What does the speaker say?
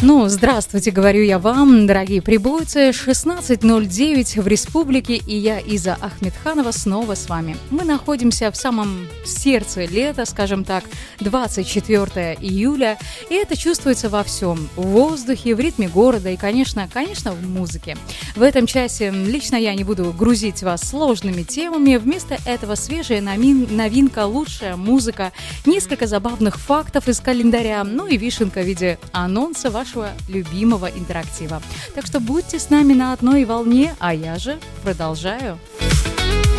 Ну, здравствуйте, говорю я вам, дорогие прибойцы. 16:09 в республике, и я, Иза Ахмедханова, снова с вами. Мы находимся в самом сердце лета, скажем так, 24 июля, и это чувствуется во всем. В воздухе, в ритме города и, конечно, в музыке. В этом часе лично я не буду грузить вас сложными темами. Вместо этого свежая новинка, лучшая музыка, несколько забавных фактов из календаря, ну и вишенка в виде анонса вашего любимого интерактива. Так что будьте с нами на одной волне, а я же продолжаю.